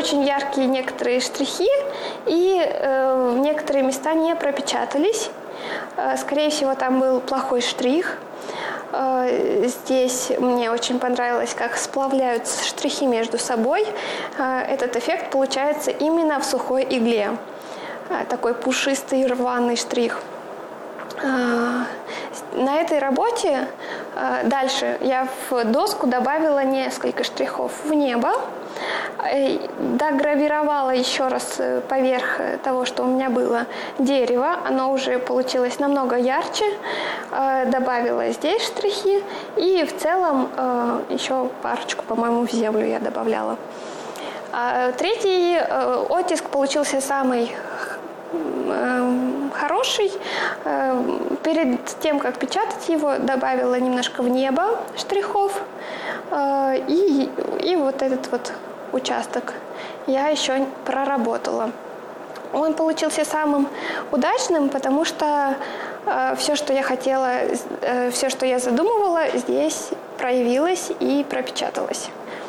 очень яркие некоторые штрихи, и некоторые места не пропечатались. Скорее всего, там был плохой штрих. Здесь мне очень понравилось, как сплавляются штрихи между собой. Этот эффект получается именно в сухой игле. Такой пушистый рваный штрих. На этой работе дальше я в доску добавила несколько штрихов в небо, догравировала еще раз поверх того, что у меня было, дерево. Оно уже получилось намного ярче. Добавила здесь штрихи и в целом еще парочку, по-моему, в землю я добавляла. Третий оттиск получился самый хороший. Перед тем, как печатать его, добавила немножко в небо штрихов. И вот этот вот участок я еще проработала. Он получился самым удачным, потому что все, что я хотела, все, что я задумывала, здесь проявилось и пропечаталось.